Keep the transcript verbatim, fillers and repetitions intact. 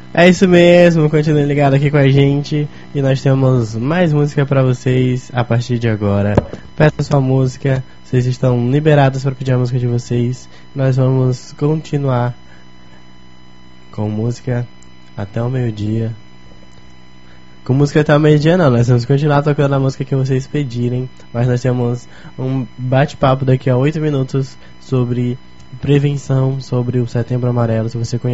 É isso mesmo, continue ligado aqui com a gente e nós temos mais música pra vocês a partir de agora. Peça sua música, vocês estão liberados para pedir a música de vocês. Nós vamos continuar com música até o meio-dia. Com música até o meio-dia não, nós vamos continuar tocando a música que vocês pedirem, mas nós temos um bate-papo daqui a oito minutos sobre prevenção, sobre o Setembro Amarelo. Se você conhece